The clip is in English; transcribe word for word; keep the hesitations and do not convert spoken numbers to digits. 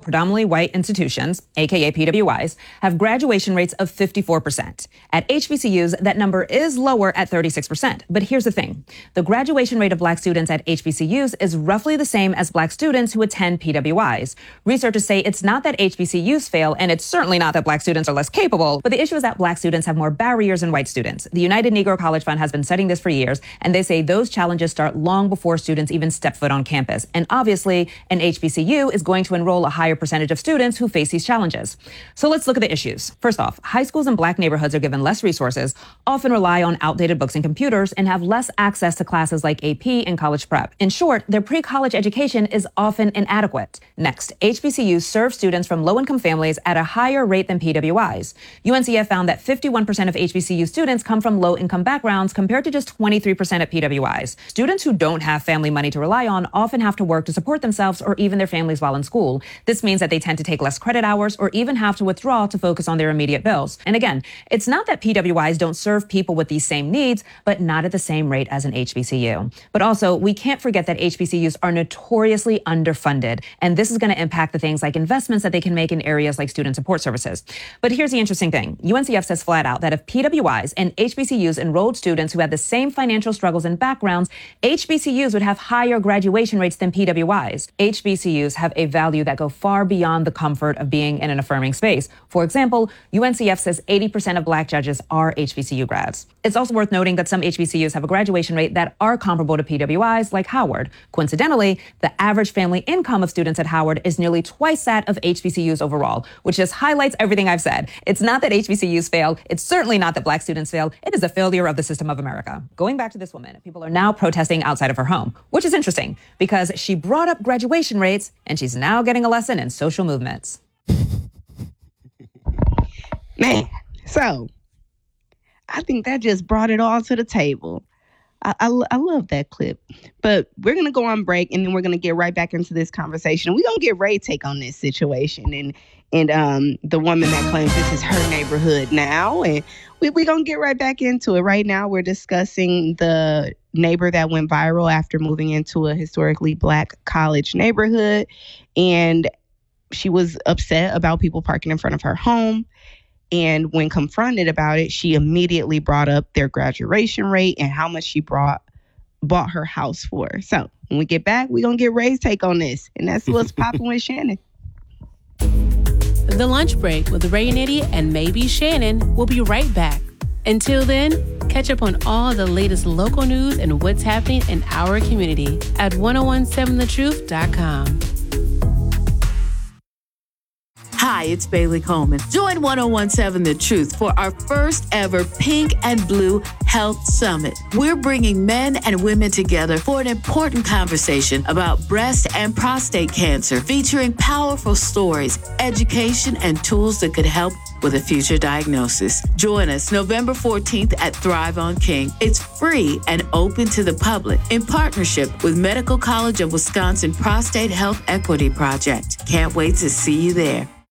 predominantly white institutions, aka P W Is, have graduation rates of fifty-four percent. At H B C Us, that number is lower at thirty-six percent. But here's the thing. The graduation rate of black students at H B C Us is roughly the same as black students who attend P W Is. Researchers say it's not that H B C Us fail, and it's certainly not that black students are less capable, but the issue is that black students have more barriers than white students. The United Negro College Fund has been studying this for years, and they say those challenges start long before students even step foot on campus. And obviously, an H B C U is going to enroll a higher percentage of students who face these challenges. So let's look at the issues. First off, high schools in black neighborhoods are given less resources, often rely on outdated books and computers, and have less access to classes like A P and college prep. In short, their pre-college education is often inadequate. Next, H B C Us serve students from low-income families at a higher rate than P W Is. U N C F found that fifty-one percent of H B C U students come from low-income backgrounds compared to just twenty-three percent at P W Is. Students who don't have family money to rely on often have to work to support themselves or even their families while in school. This means that they tend to take less credit hours or even have to withdraw to focus on their immediate bills. And again, it's not that P W Is don't serve people with these same needs, but not at the same rate as an H B C U. But also, we can't forget that H B C Us are notoriously underfunded, and this is going to impact the things like investments that they can make in areas like student support services. But here's the interesting thing. U N C F says flat out that if P W Is and H B C Us enrolled students who had the same financial struggles and backgrounds, H B C Us would have higher graduation rates than P W Is. H B C Us have a value that go far beyond the comfort of being in an affirming space. For example, U N C F says eighty percent of black judges are H B C U grads. It's also worth noting that some H B C Us have a graduation rate that are comparable to P W Is, like Howard. Coincidentally, the average family income of students at Howard is nearly twice that of H B C Us overall, which just highlights everything I've said. It's not that H B C Us fail. It's certainly not that black students fail. It is a failure of the system of America. Going back to this woman, people are now protesting outside of her home, which is interesting because she brought up graduation rates and she's now getting a lesson in social movements. Man, so I think that just brought it all to the table. I, I, I love that clip. But we're going to go on break, and then we're going to get right back into this conversation. We're going to get Ray's take on this situation and and um, the woman that claims this is her neighborhood now. And we're we going to get right back into it. Right now, we're discussing the neighbor that went viral after moving into a historically black college neighborhood. And she was upset about people parking in front of her home. And when confronted about it, she immediately brought up their graduation rate and how much she brought bought her house for. So when we get back, we're going to get Ray's take on this. And that's what's popping with Shannon. The Lunch Break with Ray and Eddie and maybe Shannon will be right back. Until then, catch up on all the latest local news and what's happening in our community at ten seventeen the truth dot com. Hi, it's Bailey Coleman. Join ten seventeen The Truth for our first ever Pink and Blue Health Summit. We're bringing men and women together for an important conversation about breast and prostate cancer, featuring powerful stories, education, and tools that could help with a future diagnosis. Join us November fourteenth at Thrive on King. It's free and open to the public in partnership with Medical College of Wisconsin Prostate Health Equity Project. Can't wait to see you there.